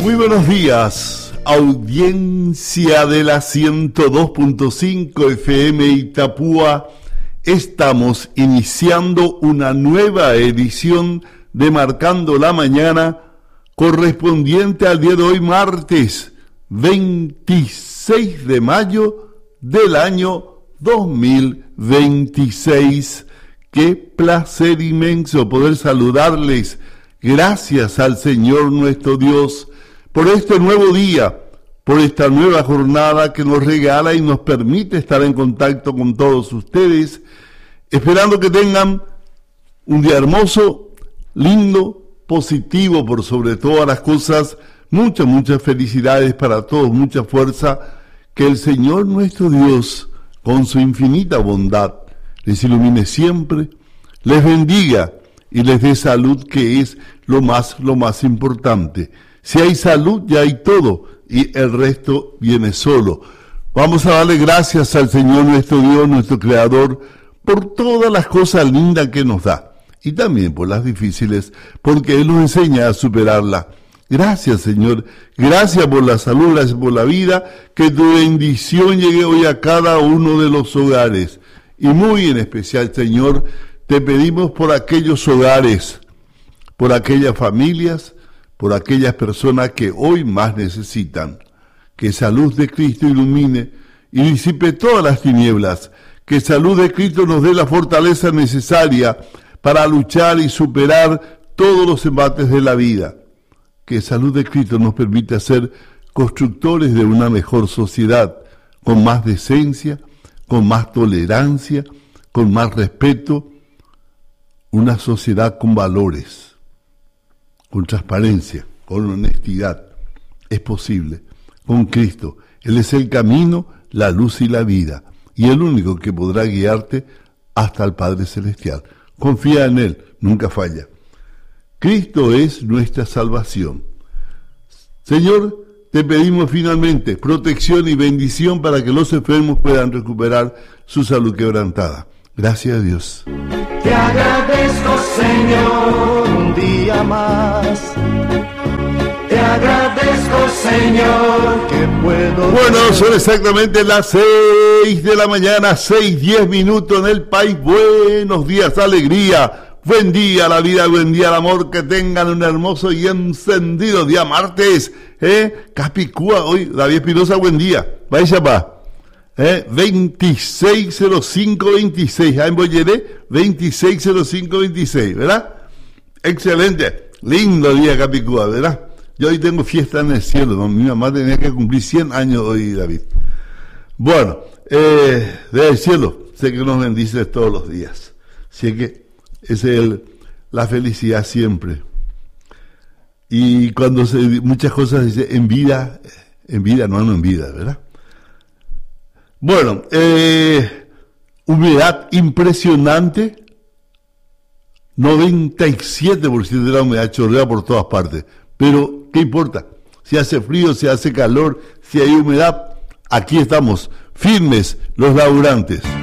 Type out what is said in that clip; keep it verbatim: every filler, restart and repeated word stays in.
Muy buenos días, audiencia de la ciento dos punto cinco F M Itapúa. Estamos iniciando una nueva edición de Marcando la Mañana, correspondiente al día de hoy, martes veintiséis de mayo del año dos mil veintiséis. Qué placer inmenso poder saludarles. Gracias al Señor nuestro Dios por este nuevo día, por esta nueva jornada que nos regala y nos permite estar en contacto con todos ustedes, esperando que tengan un día hermoso, lindo, positivo por sobre todas las cosas. Muchas, muchas felicidades para todos, mucha fuerza. Que el Señor nuestro Dios, con su infinita bondad, les ilumine siempre, les bendiga y les dé salud, que es lo más, lo más importante. Si hay salud, ya hay todo, y el resto viene solo. Vamos a darle gracias al Señor nuestro Dios, nuestro Creador, por todas las cosas lindas que nos da, y también por las difíciles, porque Él nos enseña a superarlas. Gracias, Señor, gracias por la salud, gracias por la vida, que tu bendición llegue hoy a cada uno de los hogares, y muy en especial, Señor, te pedimos por aquellos hogares, por aquellas familias, por aquellas personas que hoy más necesitan. Que esa luz de Cristo ilumine y disipe todas las tinieblas. Que esa luz de Cristo nos dé la fortaleza necesaria para luchar y superar todos los embates de la vida. Que esa luz de Cristo nos permita ser constructores de una mejor sociedad, con más decencia, con más tolerancia, con más respeto, una sociedad con valores, con transparencia, con honestidad. Es posible, con Cristo. Él es el camino, la luz y la vida, y el único que podrá guiarte hasta el Padre Celestial. Confía en Él, nunca falla. Cristo es nuestra salvación. Señor, te pedimos finalmente protección y bendición para que los enfermos puedan recuperar su salud quebrantada. Gracias a Dios. Te agradezco, Señor, un día más. Te agradezco, Señor, que puedo... Bueno, son exactamente las seis de la mañana, seis, diez minutos en el país. Buenos días, alegría. Buen día la vida, buen día el amor. Que tengan un hermoso y encendido día martes. ¿Eh? Capicúa, hoy, David Espinosa, buen día. Vaya pa. Eh, veintiséis cero cinco veintiséis, ah, en Boyeré, veintiséis cero cinco veintiséis, ¿verdad? Excelente, lindo día Capicúa, ¿verdad? Yo hoy tengo fiesta en el cielo, ¿no? Mi mamá tenía que cumplir cien años hoy, David. Bueno, eh, desde el cielo, sé que nos bendices todos los días, sé que es el, la felicidad siempre. Y cuando se, muchas cosas dice en vida, en vida, no, no en vida, ¿verdad? Bueno, eh, humedad impresionante, noventa y siete por ciento de la humedad, chorrea por todas partes. Pero, ¿qué importa? Si hace frío, si hace calor, si hay humedad, aquí estamos, firmes los laburantes.